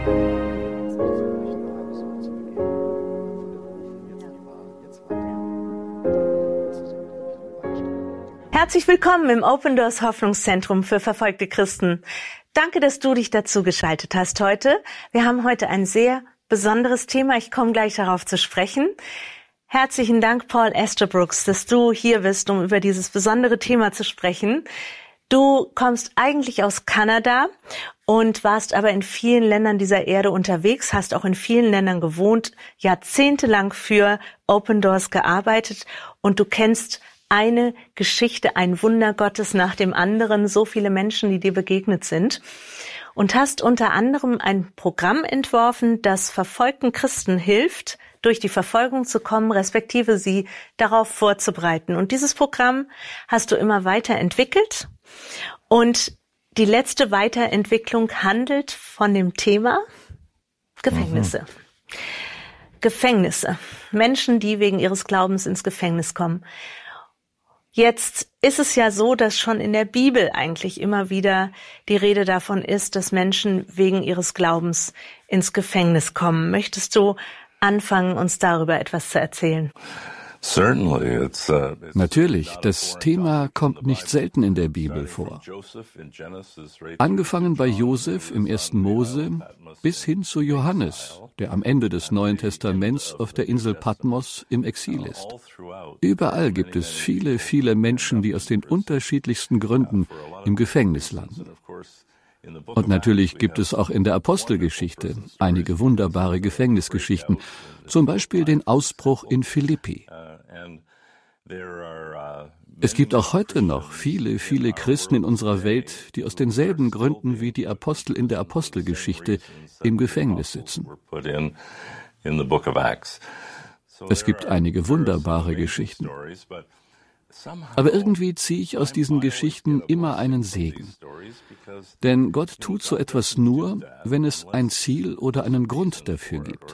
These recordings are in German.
Herzlich willkommen im Open Doors Hoffnungszentrum für verfolgte Christen. Danke, dass du dich dazu geschaltet hast heute. Wir haben heute ein sehr besonderes Thema. Ich komme gleich darauf zu sprechen. Herzlichen Dank, Paul Estabrooks, dass du hier bist, um über dieses besondere Thema zu sprechen. Du kommst eigentlich aus Kanada und warst aber in vielen Ländern dieser Erde unterwegs, hast auch in vielen Ländern gewohnt, jahrzehntelang für Open Doors gearbeitet und du kennst eine Geschichte, ein Wunder Gottes nach dem anderen, so viele Menschen, die dir begegnet sind. Und hast unter anderem ein Programm entworfen, das verfolgten Christen hilft, durch die Verfolgung zu kommen, respektive sie darauf vorzubereiten. Und dieses Programm hast du immer weiterentwickelt. Und die letzte Weiterentwicklung handelt von dem Thema Gefängnisse. Gefängnisse. Menschen, die wegen ihres Glaubens ins Gefängnis kommen. Jetzt ist es ja so, dass schon in der Bibel eigentlich immer wieder die Rede davon ist, dass Menschen wegen ihres Glaubens ins Gefängnis kommen. Möchtest du anfangen, uns darüber etwas zu erzählen? Natürlich, das Thema kommt nicht selten in der Bibel vor. Angefangen bei Josef im 1. Mose bis hin zu Johannes, der am Ende des Neuen Testaments auf der Insel Patmos im Exil ist. Überall gibt es viele, viele Menschen, die aus den unterschiedlichsten Gründen im Gefängnis landen. Und natürlich gibt es auch in der Apostelgeschichte einige wunderbare Gefängnisgeschichten, zum Beispiel den Ausbruch in Philippi. Es gibt auch heute noch viele, viele Christen in unserer Welt, die aus denselben Gründen wie die Apostel in der Apostelgeschichte im Gefängnis sitzen. Es gibt einige wunderbare Geschichten. Aber irgendwie ziehe ich aus diesen Geschichten immer einen Segen. Denn Gott tut so etwas nur, wenn es ein Ziel oder einen Grund dafür gibt.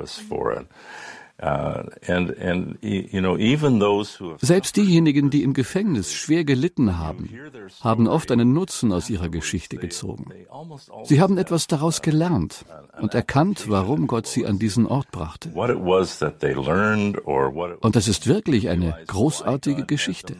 Selbst diejenigen, die im Gefängnis schwer gelitten haben, haben oft einen Nutzen aus ihrer Geschichte gezogen. Sie haben etwas daraus gelernt und erkannt, warum Gott sie an diesen Ort brachte. Und das ist wirklich eine großartige Geschichte.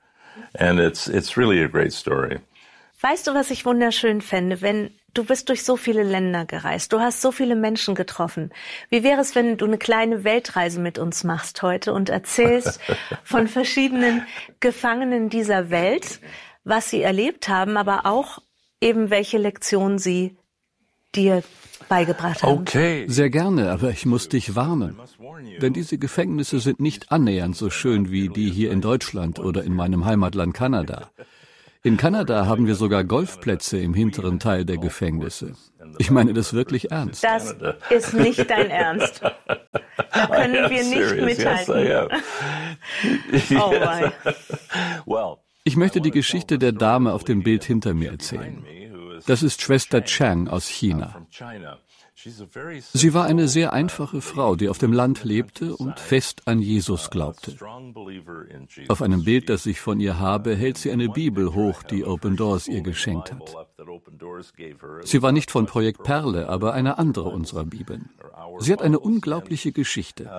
Weißt du, was ich wunderschön fände, wenn du bist durch so viele Länder gereist, du hast so viele Menschen getroffen. Wie wäre es, wenn du eine kleine Weltreise mit uns machst heute und erzählst von verschiedenen Gefangenen dieser Welt, was sie erlebt haben, aber auch eben welche Lektionen sie dir beigebracht haben? Okay. Sehr gerne, aber ich muss dich warnen. Denn diese Gefängnisse sind nicht annähernd so schön wie die hier in Deutschland oder in meinem Heimatland Kanada. In Kanada haben wir sogar Golfplätze im hinteren Teil der Gefängnisse. Ich meine das wirklich ernst. Das ist nicht dein Ernst. Da können wir nicht mithalten. Oh my. Ich möchte die Geschichte der Dame auf dem Bild hinter mir erzählen. Das ist Schwester Chang aus China. Sie war eine sehr einfache Frau, die auf dem Land lebte und fest an Jesus glaubte. Auf einem Bild, das ich von ihr habe, hält sie eine Bibel hoch, die Open Doors ihr geschenkt hat. Sie war nicht von Projekt Perle, aber eine andere unserer Bibeln. Sie hat eine unglaubliche Geschichte.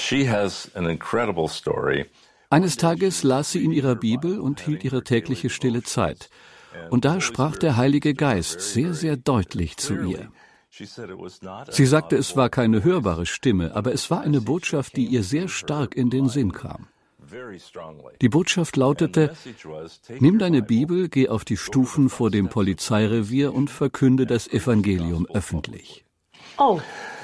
Eines Tages las sie in ihrer Bibel und hielt ihre tägliche stille Zeit. Und da sprach der Heilige Geist sehr, sehr deutlich zu ihr. Sie sagte, es war keine hörbare Stimme, aber es war eine Botschaft, die ihr sehr stark in den Sinn kam. Die Botschaft lautete: Nimm deine Bibel, geh auf die Stufen vor dem Polizeirevier und verkünde das Evangelium öffentlich. Oh.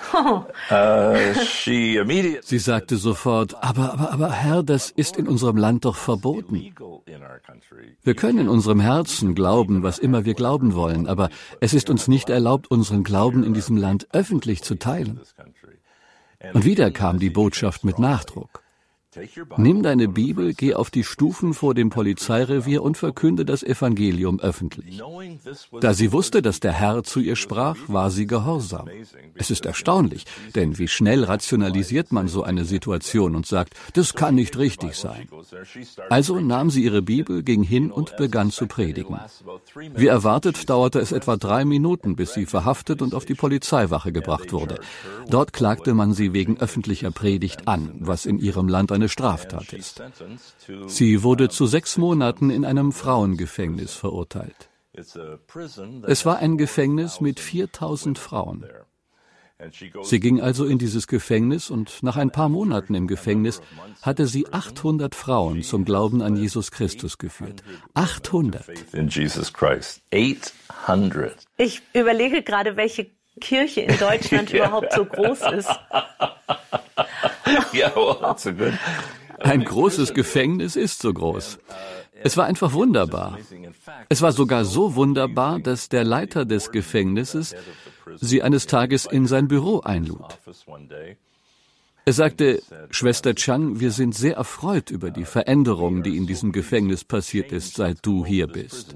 Sie sagte sofort, aber Herr, das ist in unserem Land doch verboten. Wir können in unserem Herzen glauben, was immer wir glauben wollen, aber es ist uns nicht erlaubt, unseren Glauben in diesem Land öffentlich zu teilen. Und wieder kam die Botschaft mit Nachdruck. Nimm deine Bibel, geh auf die Stufen vor dem Polizeirevier und verkünde das Evangelium öffentlich. Da sie wusste, dass der Herr zu ihr sprach, war sie gehorsam. Es ist erstaunlich, denn wie schnell rationalisiert man so eine Situation und sagt, das kann nicht richtig sein. Also nahm sie ihre Bibel, ging hin und begann zu predigen. Wie erwartet, dauerte es etwa 3 Minuten, bis sie verhaftet und auf die Polizeiwache gebracht wurde. Dort klagte man sie wegen öffentlicher Predigt an, was in ihrem Land eine Straftat ist. Sie wurde zu 6 Monaten in einem Frauengefängnis verurteilt. Es war ein Gefängnis mit 4000 Frauen. Sie ging also in dieses Gefängnis und nach ein paar Monaten im Gefängnis hatte sie 800 Frauen zum Glauben an Jesus Christus geführt. 800! Ich überlege gerade, welche Kirche in Deutschland überhaupt so groß ist. Ein großes Gefängnis ist so groß. Es war einfach wunderbar. Es war sogar so wunderbar, dass der Leiter des Gefängnisses sie eines Tages in sein Büro einlud. Er sagte, Schwester Chang, wir sind sehr erfreut über die Veränderung, die in diesem Gefängnis passiert ist, seit du hier bist.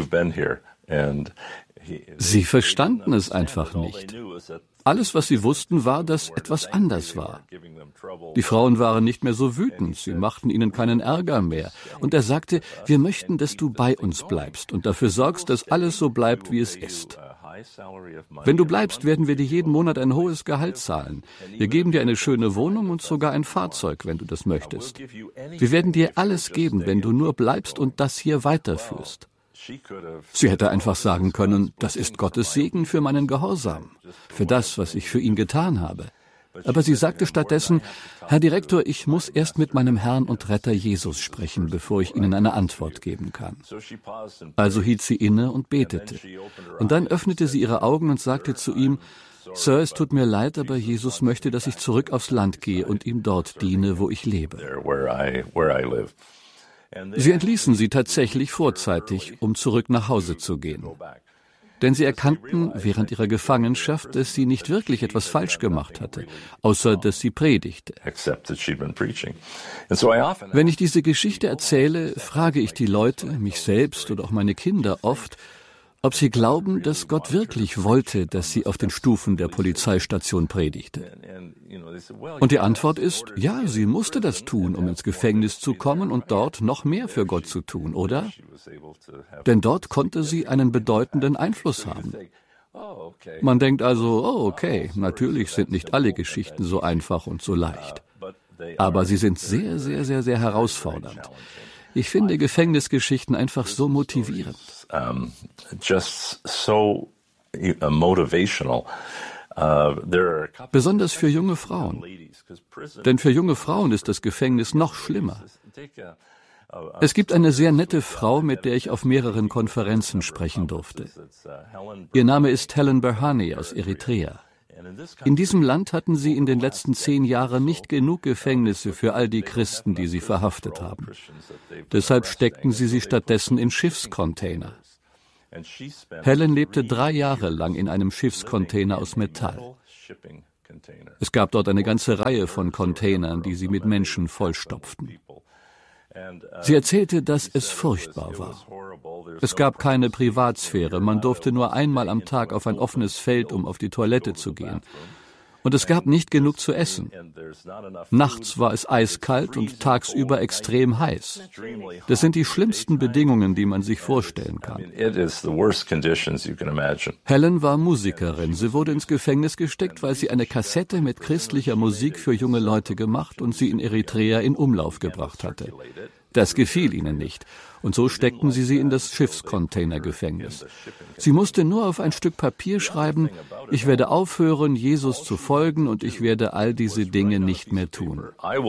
Sie verstanden es einfach nicht. Alles, was sie wussten, war, dass etwas anders war. Die Frauen waren nicht mehr so wütend, sie machten ihnen keinen Ärger mehr. Und er sagte, wir möchten, dass du bei uns bleibst und dafür sorgst, dass alles so bleibt, wie es ist. Wenn du bleibst, werden wir dir jeden Monat ein hohes Gehalt zahlen. Wir geben dir eine schöne Wohnung und sogar ein Fahrzeug, wenn du das möchtest. Wir werden dir alles geben, wenn du nur bleibst und das hier weiterführst. Sie hätte einfach sagen können, das ist Gottes Segen für meinen Gehorsam, für das, was ich für ihn getan habe. Aber sie sagte stattdessen, Herr Direktor, ich muss erst mit meinem Herrn und Retter Jesus sprechen, bevor ich Ihnen eine Antwort geben kann. Also hielt sie inne und betete. Und dann öffnete sie ihre Augen und sagte zu ihm, Sir, es tut mir leid, aber Jesus möchte, dass ich zurück aufs Land gehe und ihm dort diene, wo ich lebe. Sie entließen sie tatsächlich vorzeitig, um zurück nach Hause zu gehen. Denn sie erkannten während ihrer Gefangenschaft, dass sie nicht wirklich etwas falsch gemacht hatte, außer dass sie predigte. Wenn ich diese Geschichte erzähle, frage ich die Leute, mich selbst oder auch meine Kinder oft, ob sie glauben, dass Gott wirklich wollte, dass sie auf den Stufen der Polizeistation predigte. Und die Antwort ist, ja, sie musste das tun, um ins Gefängnis zu kommen und dort noch mehr für Gott zu tun, oder? Denn dort konnte sie einen bedeutenden Einfluss haben. Man denkt also, oh, okay, natürlich sind nicht alle Geschichten so einfach und so leicht. Aber sie sind sehr, sehr, sehr, sehr herausfordernd. Ich finde Gefängnisgeschichten einfach so motivierend. Besonders für junge Frauen. Denn für junge Frauen ist das Gefängnis noch schlimmer. Es gibt eine sehr nette Frau, mit der ich auf mehreren Konferenzen sprechen durfte. Ihr Name ist Helen Berhane aus Eritrea. In diesem Land hatten sie in den letzten 10 Jahren nicht genug Gefängnisse für all die Christen, die sie verhaftet haben. Deshalb steckten sie stattdessen in Schiffscontainer. Helen lebte 3 Jahre lang in einem Schiffscontainer aus Metall. Es gab dort eine ganze Reihe von Containern, die sie mit Menschen vollstopften. Sie erzählte, dass es furchtbar war. Es gab keine Privatsphäre, man durfte nur einmal am Tag auf ein offenes Feld, um auf die Toilette zu gehen. Und es gab nicht genug zu essen. Nachts war es eiskalt und tagsüber extrem heiß. Das sind die schlimmsten Bedingungen, die man sich vorstellen kann. Helen war Musikerin. Sie wurde ins Gefängnis gesteckt, weil sie eine Kassette mit christlicher Musik für junge Leute gemacht und sie in Eritrea in Umlauf gebracht hatte. Das gefiel ihnen nicht. Und so steckten sie in das Schiffscontainergefängnis. Sie musste nur auf ein Stück Papier schreiben, ich werde aufhören, Jesus zu folgen und ich werde all diese Dinge nicht mehr tun.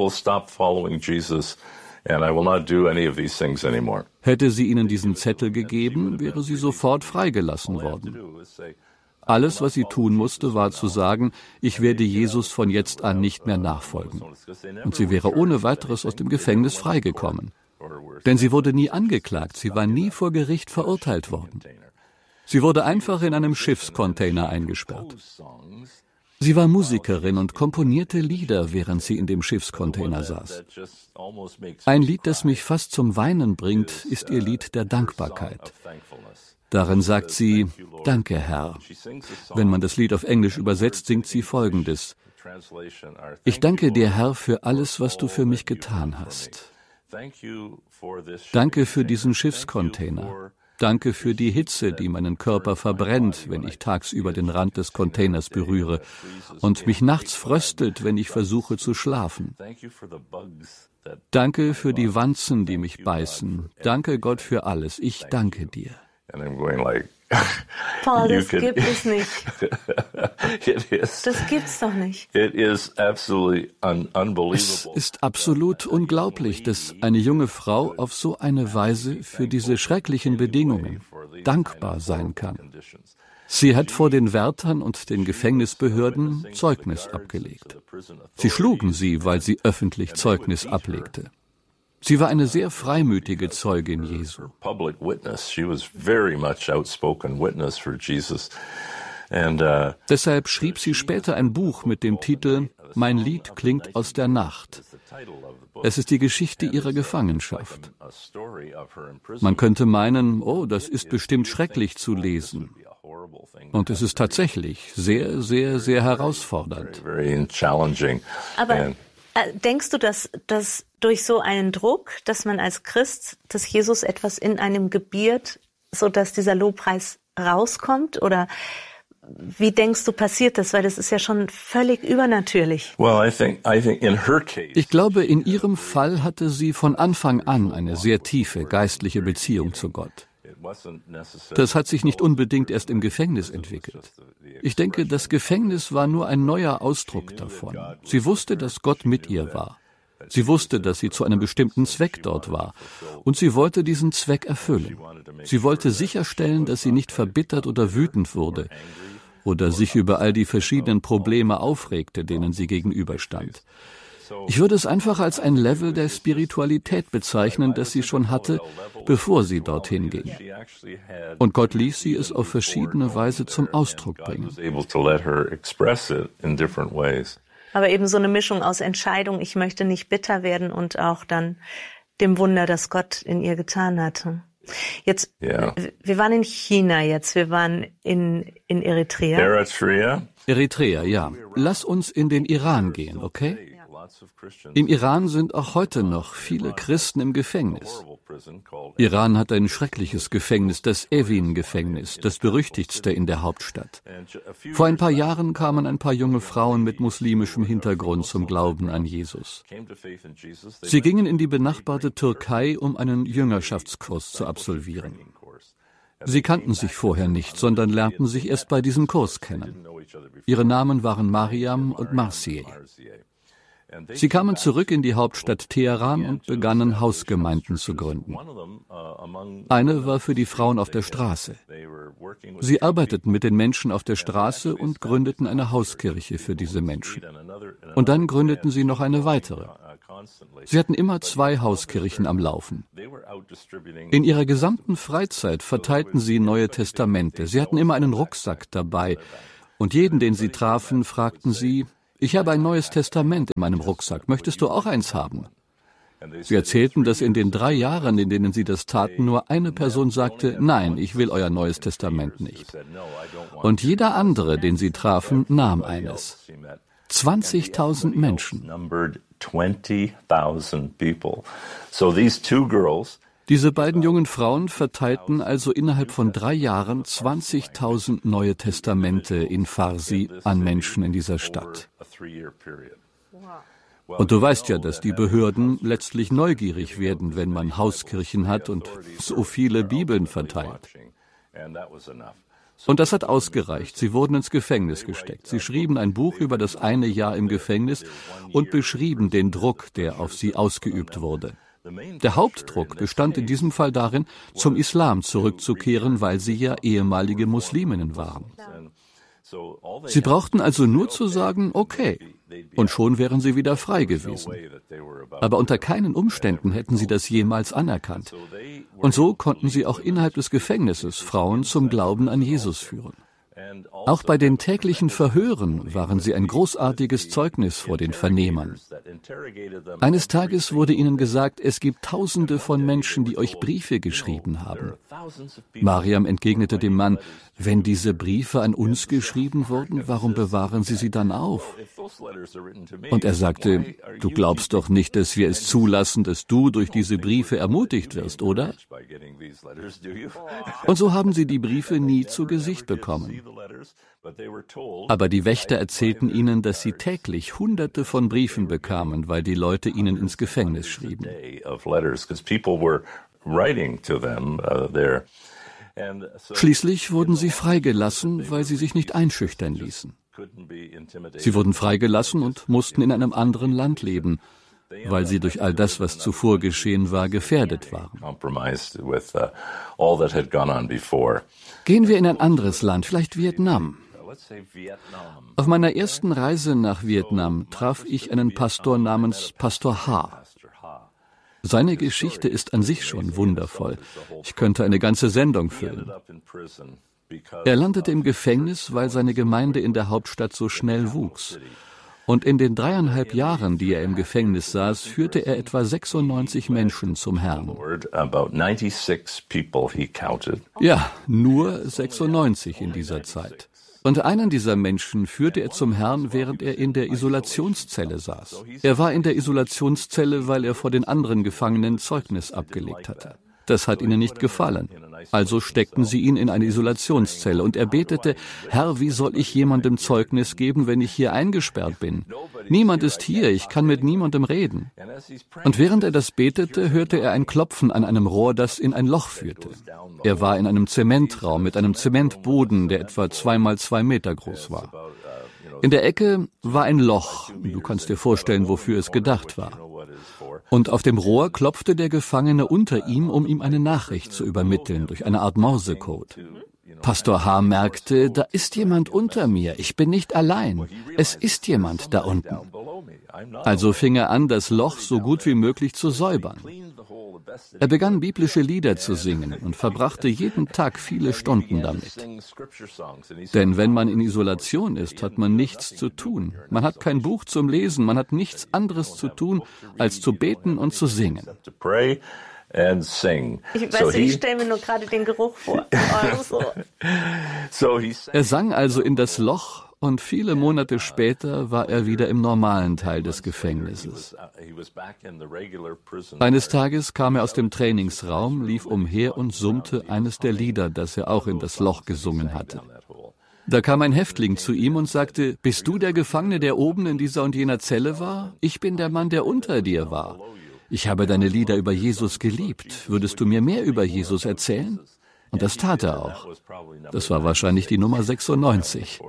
Hätte sie ihnen diesen Zettel gegeben, wäre sie sofort freigelassen worden. Alles, was sie tun musste, war zu sagen, ich werde Jesus von jetzt an nicht mehr nachfolgen. Und sie wäre ohne weiteres aus dem Gefängnis freigekommen. Denn sie wurde nie angeklagt, sie war nie vor Gericht verurteilt worden. Sie wurde einfach in einem Schiffscontainer eingesperrt. Sie war Musikerin und komponierte Lieder, während sie in dem Schiffscontainer saß. Ein Lied, das mich fast zum Weinen bringt, ist ihr Lied der Dankbarkeit. Darin sagt sie, »Danke, Herr.« Wenn man das Lied auf Englisch übersetzt, singt sie Folgendes: »Ich danke dir, Herr, für alles, was du für mich getan hast. Danke für diesen Schiffscontainer. Danke für die Hitze, die meinen Körper verbrennt, wenn ich tagsüber den Rand des Containers berühre und mich nachts fröstelt, wenn ich versuche zu schlafen. Danke für die Wanzen, die mich beißen. Danke, Gott, für alles. Ich danke dir.« Paul, das gibt es nicht. Das gibt's doch nicht. Es ist absolut unglaublich, dass eine junge Frau auf so eine Weise für diese schrecklichen Bedingungen dankbar sein kann. Sie hat vor den Wärtern und den Gefängnisbehörden Zeugnis abgelegt. Sie schlugen sie, weil sie öffentlich Zeugnis ablegte. Sie war eine sehr freimütige Zeugin Jesu. Deshalb schrieb sie später ein Buch mit dem Titel »Mein Lied klingt aus der Nacht«. Es ist die Geschichte ihrer Gefangenschaft. Man könnte meinen, oh, das ist bestimmt schrecklich zu lesen. Und es ist tatsächlich sehr, sehr, sehr herausfordernd. Aber denkst du, dass durch so einen Druck, dass man als Christ, dass Jesus etwas in einem gebiert, sodass dieser Lobpreis rauskommt? Oder wie denkst du, passiert das? Weil das ist ja schon völlig übernatürlich. Ich glaube, in ihrem Fall hatte sie von Anfang an eine sehr tiefe geistliche Beziehung zu Gott. Das hat sich nicht unbedingt erst im Gefängnis entwickelt. Ich denke, das Gefängnis war nur ein neuer Ausdruck davon. Sie wusste, dass Gott mit ihr war. Sie wusste, dass sie zu einem bestimmten Zweck dort war. Und sie wollte diesen Zweck erfüllen. Sie wollte sicherstellen, dass sie nicht verbittert oder wütend wurde oder sich über all die verschiedenen Probleme aufregte, denen sie gegenüberstand. Ich würde es einfach als ein Level der Spiritualität bezeichnen, das sie schon hatte, bevor sie dorthin ging. Und Gott ließ sie es auf verschiedene Weise zum Ausdruck bringen. Aber eben so eine Mischung aus Entscheidung, ich möchte nicht bitter werden, und auch dann dem Wunder, das Gott in ihr getan hatte. Jetzt, wir waren in China jetzt, wir waren in Eritrea. Eritrea, ja. Lass uns in den Iran gehen, okay? Im Iran sind auch heute noch viele Christen im Gefängnis. Iran hat ein schreckliches Gefängnis, das Evin-Gefängnis, das berüchtigste in der Hauptstadt. Vor ein paar Jahren kamen ein paar junge Frauen mit muslimischem Hintergrund zum Glauben an Jesus. Sie gingen in die benachbarte Türkei, um einen Jüngerschaftskurs zu absolvieren. Sie kannten sich vorher nicht, sondern lernten sich erst bei diesem Kurs kennen. Ihre Namen waren Mariam und Marzieh. Sie kamen zurück in die Hauptstadt Teheran und begannen Hausgemeinden zu gründen. Eine war für die Frauen auf der Straße. Sie arbeiteten mit den Menschen auf der Straße und gründeten eine Hauskirche für diese Menschen. Und dann gründeten sie noch eine weitere. Sie hatten immer 2 Hauskirchen am Laufen. In ihrer gesamten Freizeit verteilten sie Neue Testamente. Sie hatten immer einen Rucksack dabei. Und jeden, den sie trafen, fragten sie: Ich habe ein Neues Testament in meinem Rucksack. Möchtest du auch eins haben? Sie erzählten, dass in den 3 Jahren, in denen sie das taten, nur eine Person sagte: Nein, ich will euer Neues Testament nicht. Und jeder andere, den sie trafen, nahm eines. 20.000 Menschen. Diese beiden jungen Frauen verteilten also innerhalb von 3 Jahren 20.000 Neue Testamente in Farsi an Menschen in dieser Stadt. Und du weißt ja, dass die Behörden letztlich neugierig werden, wenn man Hauskirchen hat und so viele Bibeln verteilt. Und das hat ausgereicht. Sie wurden ins Gefängnis gesteckt. Sie schrieben ein Buch über das eine Jahr im Gefängnis und beschrieben den Druck, der auf sie ausgeübt wurde. Der Hauptdruck bestand in diesem Fall darin, zum Islam zurückzukehren, weil sie ja ehemalige Musliminnen waren. Sie brauchten also nur zu sagen, okay, und schon wären sie wieder frei gewesen. Aber unter keinen Umständen hätten sie das jemals anerkannt. Und so konnten sie auch innerhalb des Gefängnisses Frauen zum Glauben an Jesus führen. Auch bei den täglichen Verhören waren sie ein großartiges Zeugnis vor den Vernehmern. Eines Tages wurde ihnen gesagt, es gibt Tausende von Menschen, die euch Briefe geschrieben haben. Mariam entgegnete dem Mann, wenn diese Briefe an uns geschrieben wurden, warum bewahren Sie sie dann auf? Und er sagte, du glaubst doch nicht, dass wir es zulassen, dass du durch diese Briefe ermutigt wirst, oder? Und so haben sie die Briefe nie zu Gesicht bekommen. Aber die Wächter erzählten ihnen, dass sie täglich Hunderte von Briefen bekamen, weil die Leute ihnen ins Gefängnis schrieben. Schließlich wurden sie freigelassen, weil sie sich nicht einschüchtern ließen. Sie wurden freigelassen und mussten in einem anderen Land leben, weil sie durch all das, was zuvor geschehen war, gefährdet waren. Gehen wir in ein anderes Land, vielleicht Vietnam. Auf meiner ersten Reise nach Vietnam traf ich einen Pastor namens Pastor Ha. Seine Geschichte ist an sich schon wundervoll. Ich könnte eine ganze Sendung füllen. Er landete im Gefängnis, weil seine Gemeinde in der Hauptstadt so schnell wuchs. Und in den 3,5 Jahren, die er im Gefängnis saß, führte er etwa 96 Menschen zum Herrn. Ja, nur 96 in dieser Zeit. Und einen dieser Menschen führte er zum Herrn, während er in der Isolationszelle saß. Er war in der Isolationszelle, weil er vor den anderen Gefangenen Zeugnis abgelegt hatte. Das hat ihnen nicht gefallen. Also steckten sie ihn in eine Isolationszelle und er betete, Herr, wie soll ich jemandem Zeugnis geben, wenn ich hier eingesperrt bin? Niemand ist hier, ich kann mit niemandem reden. Und während er das betete, hörte er ein Klopfen an einem Rohr, das in ein Loch führte. Er war in einem Zementraum mit einem Zementboden, der etwa 2 mal 2 Meter groß war. In der Ecke war ein Loch, du kannst dir vorstellen, wofür es gedacht war. Und auf dem Rohr klopfte der Gefangene unter ihm, um ihm eine Nachricht zu übermitteln, durch eine Art Morsecode. Pastor H. merkte, da ist jemand unter mir, ich bin nicht allein, es ist jemand da unten. Also fing er an, das Loch so gut wie möglich zu säubern. Er begann biblische Lieder zu singen und verbrachte jeden Tag viele Stunden damit. Denn wenn man in Isolation ist, hat man nichts zu tun. Man hat kein Buch zum Lesen, man hat nichts anderes zu tun, als zu beten und zu singen. Ich stelle mir nur gerade den Geruch vor. Er sang also in das Loch und viele Monate später war er wieder im normalen Teil des Gefängnisses. Eines Tages kam er aus dem Trainingsraum, lief umher und summte eines der Lieder, das er auch in das Loch gesungen hatte. Da kam ein Häftling zu ihm und sagte, bist du der Gefangene, der oben in dieser und jener Zelle war? Ich bin der Mann, der unter dir war. Ich habe deine Lieder über Jesus geliebt. Würdest du mir mehr über Jesus erzählen? Und das tat er auch. Das war wahrscheinlich die Nummer 96.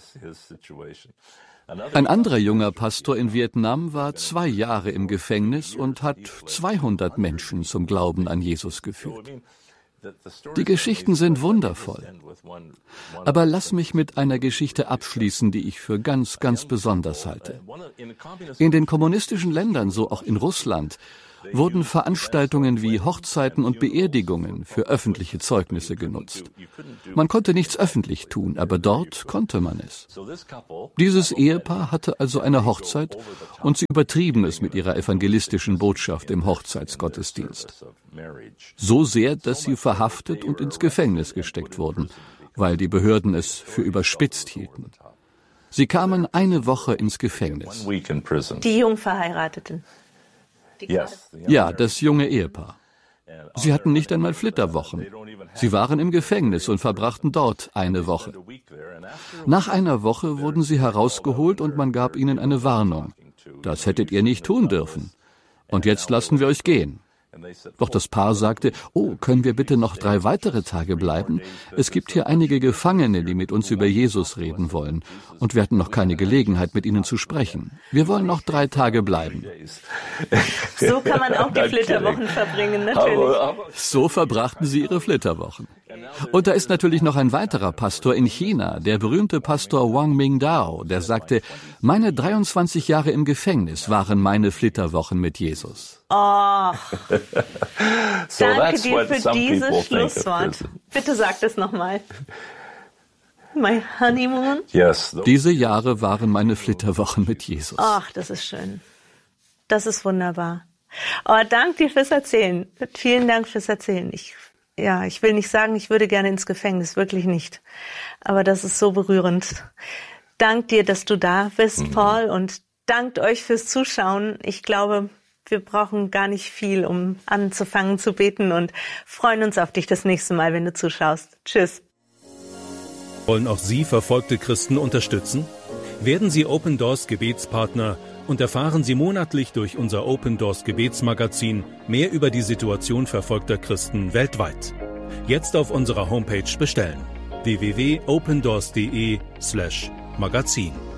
Ein anderer junger Pastor in Vietnam war 2 Jahre im Gefängnis und hat 200 Menschen zum Glauben an Jesus geführt. Die Geschichten sind wundervoll. Aber lass mich mit einer Geschichte abschließen, die ich für ganz, ganz besonders halte. In den kommunistischen Ländern, so auch in Russland, wurden Veranstaltungen wie Hochzeiten und Beerdigungen für öffentliche Zeugnisse genutzt. Man konnte nichts öffentlich tun, aber dort konnte man es. Dieses Ehepaar hatte also eine Hochzeit und sie übertrieben es mit ihrer evangelistischen Botschaft im Hochzeitsgottesdienst. So sehr, dass sie verhaftet und ins Gefängnis gesteckt wurden, weil die Behörden es für überspitzt hielten. Sie kamen 1 Woche ins Gefängnis. Die Jungverheirateten. Ja, das junge Ehepaar. Sie hatten nicht einmal Flitterwochen. Sie waren im Gefängnis und verbrachten dort 1 Woche. Nach 1 Woche wurden sie herausgeholt und man gab ihnen eine Warnung. Das hättet ihr nicht tun dürfen. Und jetzt lassen wir euch gehen. Doch das Paar sagte, oh, können wir bitte noch 3 weitere Tage bleiben? Es gibt hier einige Gefangene, die mit uns über Jesus reden wollen. Und wir hatten noch keine Gelegenheit, mit ihnen zu sprechen. Wir wollen noch 3 Tage bleiben. So kann man auch die Flitterwochen verbringen, natürlich. So verbrachten sie ihre Flitterwochen. Und da ist natürlich noch ein weiterer Pastor in China, der berühmte Pastor Wang Mingdao, der sagte, meine 23 Jahre im Gefängnis waren meine Flitterwochen mit Jesus. Oh, danke dir für dieses Schlusswort. Bitte sag das nochmal. My honeymoon? Diese Jahre waren meine Flitterwochen mit Jesus. Ach, das ist schön. Das ist wunderbar. Oh, danke dir fürs Erzählen. Vielen Dank fürs Erzählen. Ich will nicht sagen, ich würde gerne ins Gefängnis, wirklich nicht. Aber das ist so berührend. Dank dir, dass du da bist, Paul, und dankt euch fürs Zuschauen. Ich glaube, wir brauchen gar nicht viel, um anzufangen zu beten, und freuen uns auf dich das nächste Mal, wenn du zuschaust. Tschüss. Wollen auch Sie verfolgte Christen unterstützen? Werden Sie Open Doors Gebetspartner und erfahren Sie monatlich durch unser Open Doors Gebetsmagazin mehr über die Situation verfolgter Christen weltweit. Jetzt auf unserer Homepage bestellen: www.opendoors.de/magazin.